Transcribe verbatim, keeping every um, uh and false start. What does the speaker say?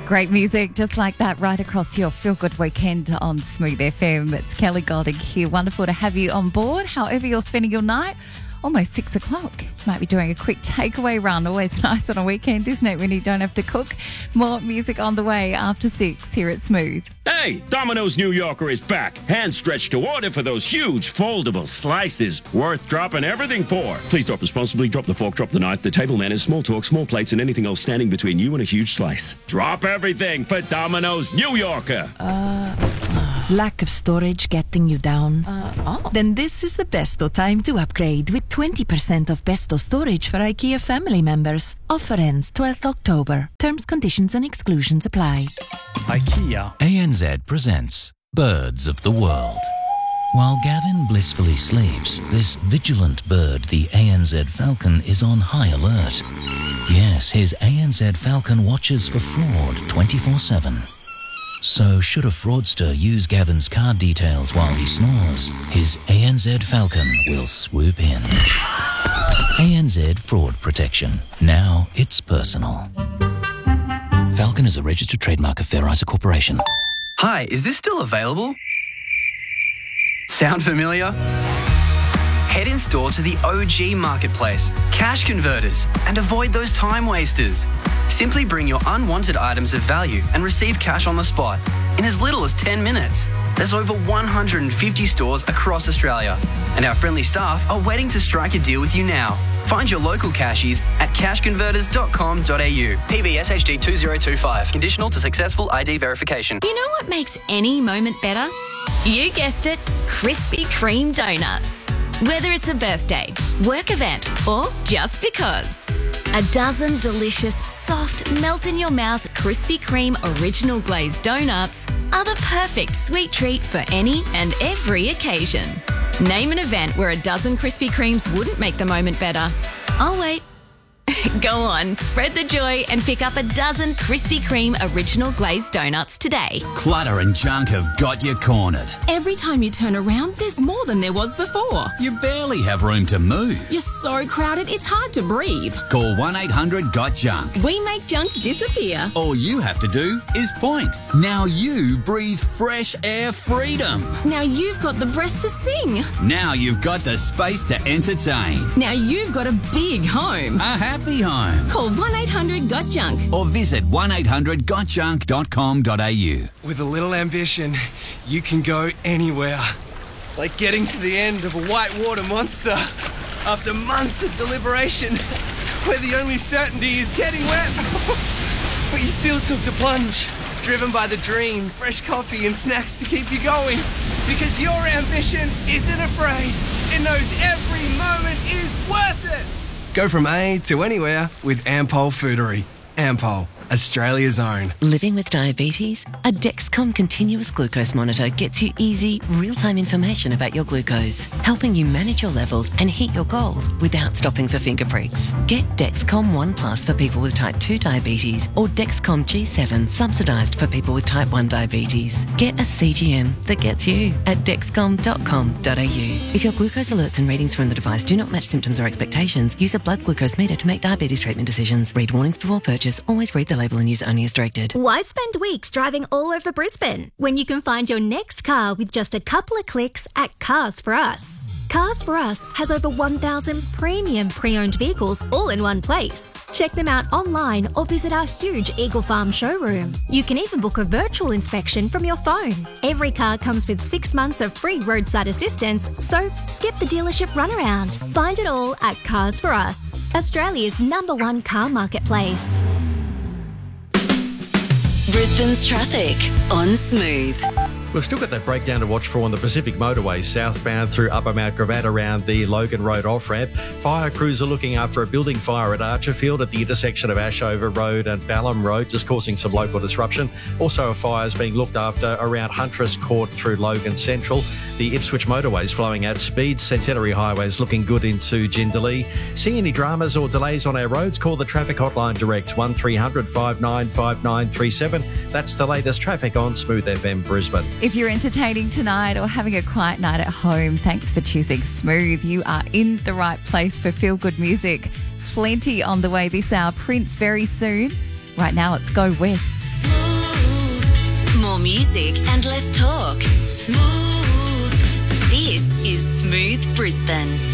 Great music just like that right across your Feel Good weekend on Smooth F M. It's Kelly Golding here. Wonderful to have you on board. However you're spending your night, almost six o'clock. Might be doing a quick takeaway run. Always nice on a weekend, isn't it, when you don't have to cook? More music on the way after six here at Smooth. Hey, Domino's New Yorker is back. Hand stretched to order for those huge foldable slices. Worth dropping everything for. Please drop responsibly. Drop the fork, drop the knife. The table manners, small talk, small plates, and anything else standing between you and a huge slice. Drop everything for Domino's New Yorker. Uh... Lack of storage getting you down? Uh, oh. Then this is the besto time to upgrade with twenty percent off besto storage for IKEA family members. Offer ends twelfth October. Terms, conditions and exclusions apply. IKEA. A N Z presents Birds of the World. While Gavin blissfully sleeps, this vigilant bird, the A N Z falcon, is on high alert. Yes, his A N Z falcon watches for fraud twenty-four seven. So should a fraudster use Gavin's card details while he snores, his A N Z Falcon will swoop in. A N Z Fraud Protection. Now it's personal. Falcon is a registered trademark of Fair Isa Corporation. Hi, is this still available? Sound familiar? Head in store to the O G Marketplace, Cash Converters, and avoid those time wasters. Simply bring your unwanted items of value and receive cash on the spot in as little as ten minutes. There's over one hundred fifty stores across Australia, and our friendly staff are waiting to strike a deal with you now. Find your local cashies at cash converters dot com dot a u. P B S H D two zero two five. Conditional to successful I D verification. You know what makes any moment better? You guessed it, Krispy Kreme donuts. Whether it's a birthday, work event, or just because. A dozen delicious, soft, melt-in-your-mouth Krispy Kreme original glazed donuts are the perfect sweet treat for any and every occasion. Name an event where a dozen Krispy Kremes wouldn't make the moment better. I'll wait. Go on, spread the joy and pick up a dozen Krispy Kreme original glazed donuts today. Clutter and junk have got you cornered. Every time you turn around, there's more than there was before. You barely have room to move. You're so crowded, it's hard to breathe. Call one eight hundred got junk. We make junk disappear. All you have to do is point. Now you breathe fresh air freedom. Now you've got the breath to sing. Now you've got the space to entertain. Now you've got a big home. A happy home. Call one eight hundred got junk or visit one eight hundred got junk dot com dot a u. With a little ambition, you can go anywhere. Like getting to the end of a whitewater monster after months of deliberation, where the only certainty is getting wet. But you still took the plunge, driven by the dream, fresh coffee and snacks to keep you going. Because your ambition isn't afraid. It knows every moment is worth it. Go from A to anywhere with Ampol Foodery. Ampol, Australia's own. Living with diabetes? A Dexcom continuous glucose monitor gets you easy, real-time information about your glucose, helping you manage your levels and hit your goals without stopping for finger pricks. Get Dexcom One Plus for people with type two diabetes or Dexcom G seven subsidised for people with type one diabetes. Get a C G M that gets you at dexcom dot com dot a u. If your glucose alerts and readings from the device do not match symptoms or expectations, use a blood glucose meter to make diabetes treatment decisions. Read warnings before purchase. Always read the label and use only as directed. Why spend weeks driving all over Brisbane when you can find your next car with just a couple of clicks at Cars for Us? Cars for Us has over one thousand premium pre-owned vehicles all in one place. Check them out online or visit our huge Eagle Farm showroom. You can even book a virtual inspection from your phone. Every car comes with six months of free roadside assistance, so skip the dealership runaround. Find it all at Cars for Us, Australia's number one car marketplace. Brisbane's traffic on Smooth. We've still got that breakdown to watch for on the Pacific Motorway, southbound through Upper Mount Gravatt around the Logan Road off-ramp. Fire crews are looking after a building fire at Archerfield at the intersection of Ashover Road and Balham Road, just causing some local disruption. Also, a fire is being looked after around Huntress Court through Logan Central. The Ipswich Motorway is flowing at speed. Centenary Highway is looking good into Jindalee. See any dramas or delays on our roads? Call the traffic hotline direct, one three hundred five nine five nine three seven. That's the latest traffic on Smooth F M Brisbane. If you're entertaining tonight or having a quiet night at home, thanks for choosing Smooth. You are in the right place for feel-good music. Plenty on the way this hour. Prince very soon. Right now, it's Go West. music and less talk. Smooth. This is Smooth Brisbane.